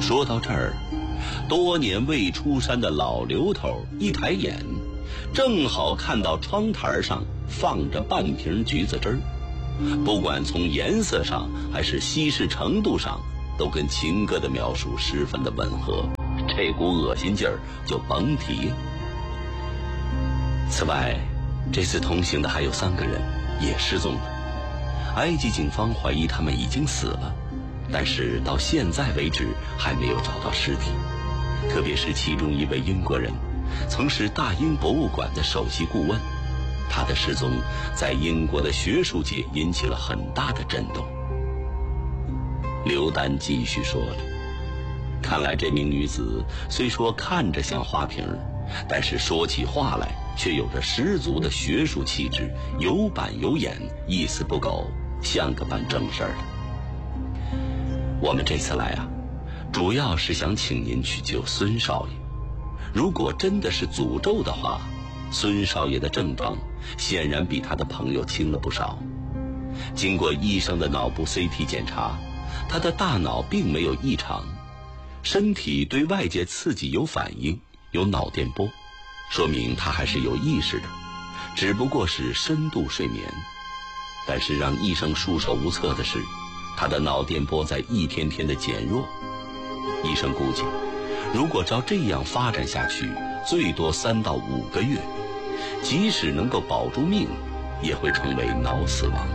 说到这儿，多年未出山的老刘头一抬眼，正好看到窗台上放着半瓶橘子汁儿，不管从颜色上还是稀释程度上，都跟秦哥的描述十分的吻合，这股恶心劲儿就甭提。此外，这次同行的还有3个人也失踪了，埃及警方怀疑他们已经死了，但是到现在为止还没有找到尸体。特别是其中一位英国人，曾是大英博物馆的首席顾问，他的失踪在英国的学术界引起了很大的震动。刘丹继续说了，看来这名女子虽说看着像花瓶，但是说起话来却有着十足的学术气质，有板有眼，一丝不苟，像个办正事儿的。我们这次来啊，主要是想请您去救孙少爷。如果真的是诅咒的话，孙少爷的症状显然比他的朋友轻了不少。经过医生的脑部 CT 检查，他的大脑并没有异常，身体对外界刺激有反应，有脑电波，说明他还是有意识的，只不过是深度睡眠。但是让医生束手无策的是，他的脑电波在一天天的减弱。医生估计，如果照这样发展下去，最多3到5个月，即使能够保住命，也会成为脑死亡。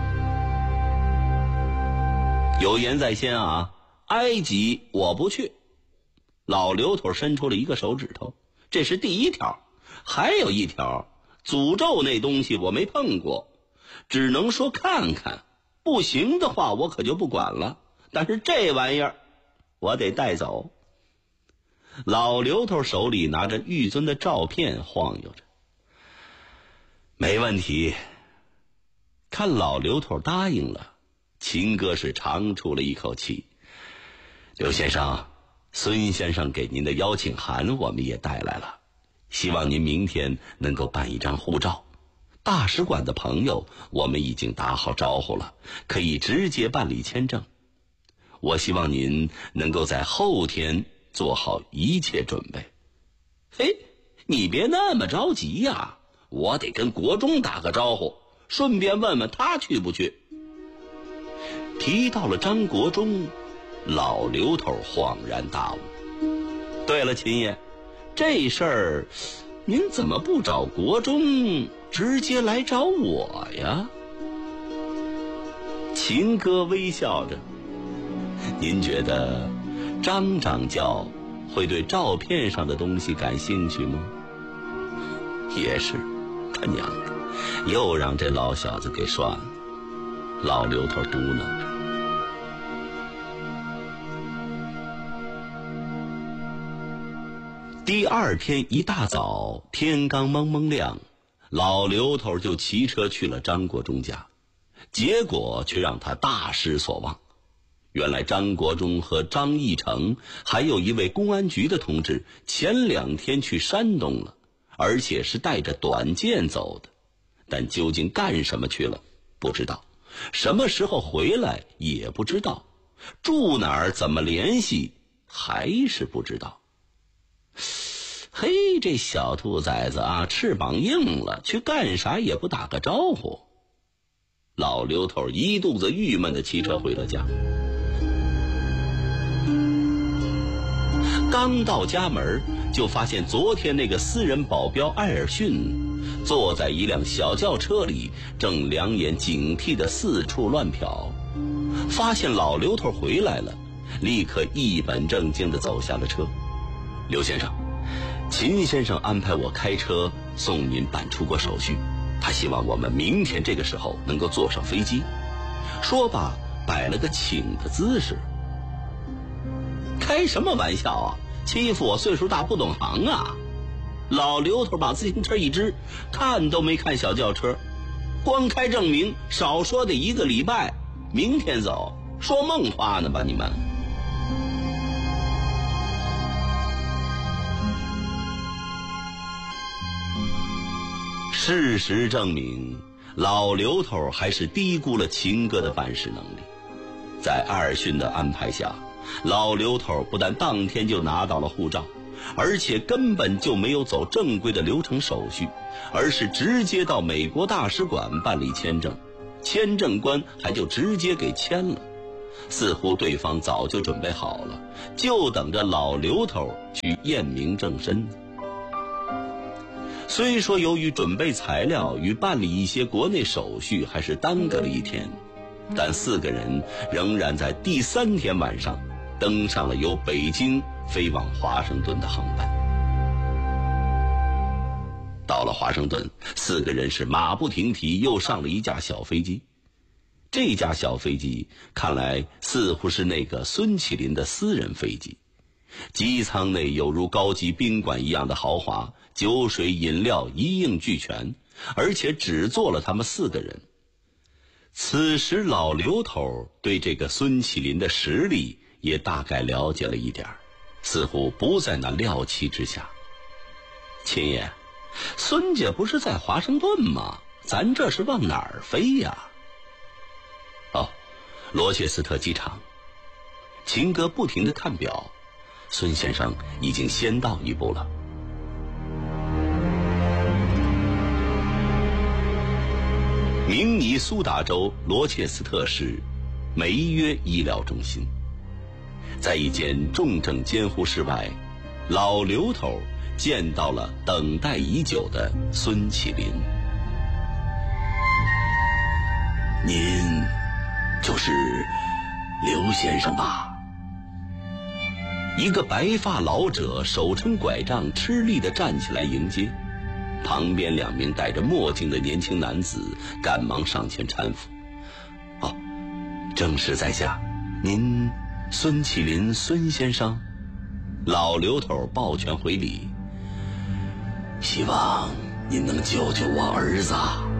有言在先啊，埃及我不去。老刘头伸出了一个手指头，这是第1条。还有1条，诅咒那东西我没碰过，只能说看看，不行的话我可就不管了，但是这玩意儿我得带走。老刘头手里拿着玉尊的照片晃悠着。没问题。看老刘头答应了，秦哥是长出了一口气。刘先生，孙先生给您的邀请函我们也带来了，希望您明天能够办一张护照。大使馆的朋友我们已经打好招呼了，可以直接办理签证。我希望您能够在后天做好一切准备。嘿，你别那么着急呀，我得跟国忠打个招呼，顺便问问他去不去。提到了张国忠，老刘头恍然大悟。对了，秦爷，这事儿您怎么不找国忠，直接来找我呀？秦哥微笑着，您觉得张掌教会对照片上的东西感兴趣吗？也是，他娘的，又让这老小子给涮了。老刘头嘟囔着。第2天一大早，天刚蒙蒙亮，老刘头就骑车去了张国忠家，结果却让他大失所望。原来张国忠和张义成还有一位公安局的同志前2天去山东了，而且是带着短剑走的，但究竟干什么去了不知道，什么时候回来也不知道，住哪儿怎么联系还是不知道。嘿，这小兔崽子啊，翅膀硬了，去干啥也不打个招呼。老刘头一肚子郁闷地骑车回了家。刚到家门，就发现昨天那个私人保镖艾尔逊坐在一辆小轿车里，正两眼警惕地四处乱瞟。发现老刘头回来了，立刻一本正经地走下了车。刘先生，秦先生安排我开车送您办出国手续，他希望我们明天这个时候能够坐上飞机。说罢摆了个请的姿势。开什么玩笑啊，欺负我岁数大不懂行啊。老刘头把自行车一支，看都没看小轿车，光开证明少说得1个礼拜，明天走，说梦话呢吧你们。事实证明，老刘头还是低估了秦哥的办事能力。在艾尔逊的安排下， 老刘头不但当天就拿到了护照，而且根本就没有走正规的流程手续，而是直接到美国大使馆办理签证，签证官还就直接给签了，似乎对方早就准备好了，就等着老刘头去验明正身。虽说由于准备材料与办理一些国内手续还是耽搁了一天，但4个人仍然在第3天晚上登上了由北京飞往华盛顿的航班。到了华盛顿，4个人是马不停蹄又上了一架小飞机。这架小飞机看来似乎是那个孙启林的私人飞机，机舱内有如高级宾馆一样的豪华，酒水饮料一应俱全，而且只坐了他们4个人。此时老刘头对这个孙启林的实力也大概了解了一点，似乎不在那料期之下。秦爷，孙家不是在华盛顿吗？咱这是往哪儿飞呀？哦，罗切斯特机场。秦哥不停地看表，孙先生已经先到一步了。明尼苏达州罗切斯特市梅约医疗中心，在一间重症监护室外，老刘头见到了等待已久的孙启林。您就是刘先生吧？一个白发老者手撑拐杖，吃力地站起来迎接。旁边2名戴着墨镜的年轻男子赶忙上前搀扶。哦，正是在下，您孙启林孙先生。老刘头抱拳回礼。希望您能救救我儿子。